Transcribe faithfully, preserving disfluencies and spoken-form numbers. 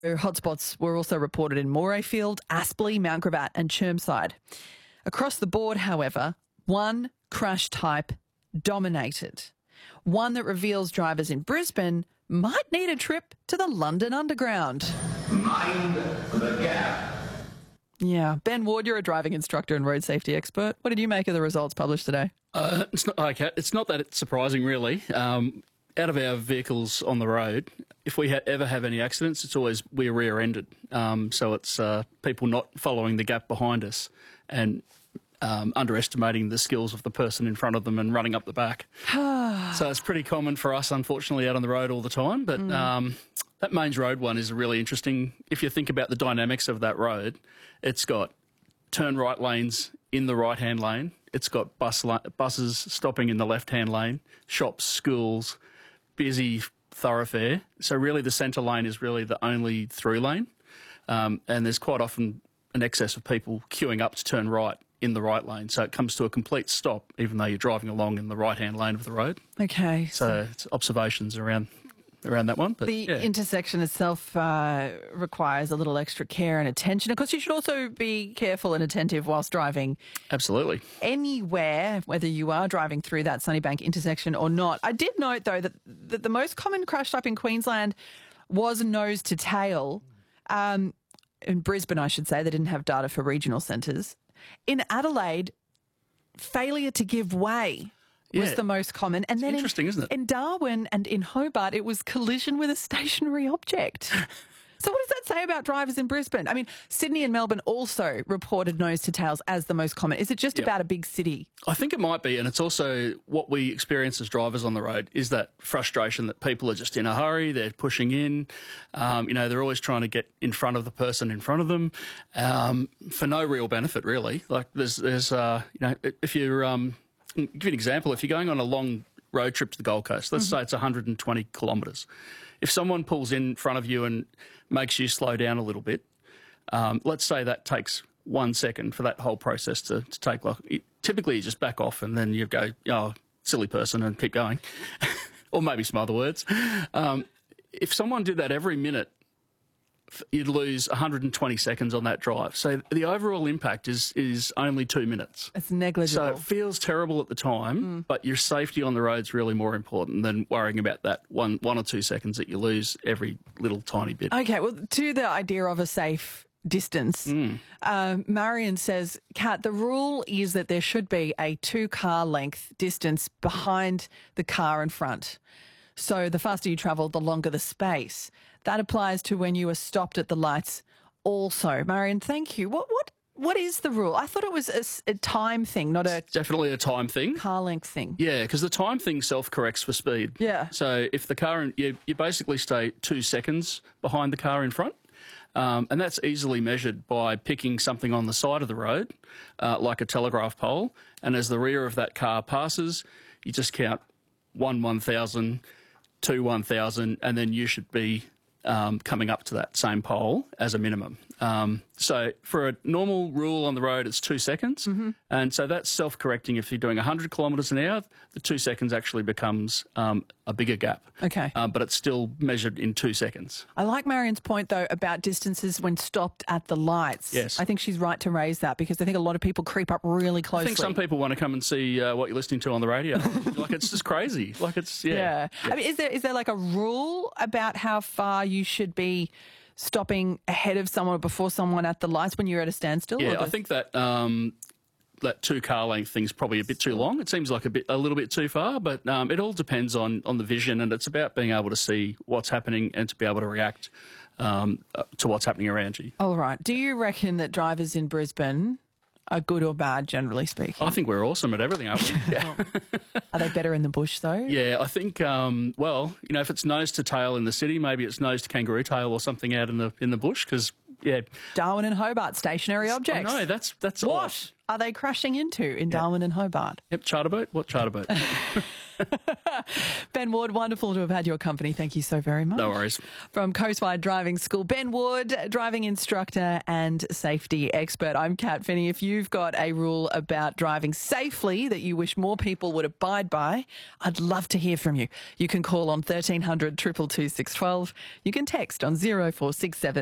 Hotspots were also reported in Morayfield, Aspley, Mount Gravatt and Chermside. Across the board, however, one crash type dominated. One that reveals drivers in Brisbane might need a trip to the London Underground. Mind the gap. Yeah. Ben Ward, you're a driving instructor and road safety expert. What did you make of the results published today? Uh, it's not okay. It's not that it's surprising, really. Um, out of our vehicles on the road, if we ha- ever have any accidents, it's always we're rear-ended. Um, so it's uh, people not following the gap behind us and um, underestimating the skills of the person in front of them and running up the back. So it's pretty common for us, unfortunately, out on the road all the time. But mm. um, that Mains Road one is really interesting. If you think about the dynamics of that road, it's got turn right lanes in the right-hand lane. It's got bus la- buses stopping in the left-hand lane, shops, schools, busy thoroughfare. So really the centre lane is really the only through lane. Um, and there's quite often an excess of people queuing up to turn right in the right lane. So it comes to a complete stop, even though you're driving along in the right-hand lane of the road. Okay. So it's observations around around that one. But the yeah. intersection itself uh, requires a little extra care and attention. Of course, you should also be careful and attentive whilst driving. Absolutely. Anywhere, whether you are driving through that Sunnybank intersection or not. I did note, though, that, that the most common crash type in Queensland was nose to tail. Um, in Brisbane, I should say, they didn't have data for regional centres. In Adelaide, failure to give way was yeah. the most common. And it's then interesting, in, isn't it? In Darwin and in Hobart, it was collision with a stationary object. So what does that say about drivers in Brisbane? I mean, Sydney and Melbourne also reported nose to tails as the most common. Is it just yep. about a big city? I think it might be, and it's also what we experience as drivers on the road is that frustration that people are just in a hurry, they're pushing in, um, you know, they're always trying to get in front of the person in front of them um, for no real benefit, really. Like there's, there's uh, you know, if you're... Um, I'll give you an example. If you're going on a long road trip to the Gold Coast, let's mm-hmm. say it's one hundred twenty kilometres. If someone pulls in front of you and makes you slow down a little bit, um, let's say that takes one second for that whole process to, to take. Like, it, typically, you just back off and then you go, oh, silly person, and keep going. Or maybe some other words. Um, if someone did that every minute, you'd lose one hundred twenty seconds on that drive. So the overall impact is is only two minutes. It's negligible. So it feels terrible at the time, mm. but your safety on the road is really more important than worrying about that one one or two seconds that you lose every little tiny bit. Okay, well, to the idea of a safe distance, mm. uh, Marion says, Kat, the rule is that there should be a two-car length distance behind the car in front. So the faster you travel, the longer the space. That applies to when you are stopped at the lights also. Marion, thank you. What what what is the rule? I thought it was a, a time thing, not a... It's definitely a time thing. Car length thing. Yeah, because the time thing self-corrects for speed. Yeah. So if the car... In, you, you basically stay two seconds behind the car in front. Um, and that's easily measured by picking something on the side of the road, uh, like a telegraph pole. And as the rear of that car passes, you just count one one thousand, two one thousand, and then you should be um, coming up to that same pole as a minimum. Um, so for a normal rule on the road, it's two seconds. Mm-hmm. And so that's self-correcting. If you're doing one hundred kilometres an hour, the two seconds actually becomes um, a bigger gap. Okay. Um, but it's still measured in two seconds. I like Marion's point, though, about distances when stopped at the lights. Yes. I think she's right to raise that because I think a lot of people creep up really closely. I think some people want to come and see uh, what you're listening to on the radio. Like, it's just crazy. Like, it's, yeah. Yeah. yeah. I mean, is there is there like a rule about how far you should be stopping ahead of someone or before someone at the lights when you're at a standstill? Yeah, I think that um, that two car length thing's probably a bit too long. It seems like a bit, a little bit too far, but um, it all depends on on the vision, and it's about being able to see what's happening and to be able to react um, to what's happening around you. All right. Do you reckon that drivers in Brisbane are good or bad, generally speaking? I think we're awesome at everything, aren't we? Yeah. Are they better in the bush, though? Yeah, I think, um, well, you know, if it's nose to tail in the city, maybe it's nose to kangaroo tail or something out in the in the bush, because, yeah. Darwin and Hobart, stationary objects. No, that's that's What odd. are they crashing into in yeah. Darwin and Hobart? Yep, charter boat. What charter boat? Ben Ward, wonderful to have had your company. Thank you so very much. No worries. From Coastwide Driving School, Ben Ward, driving instructor and safety expert. I'm Kat Finney. If you've got a rule about driving safely that you wish more people would abide by, I'd love to hear from you. You can call on thirteen hundred, two two two, six one two. You can text on zero four six seven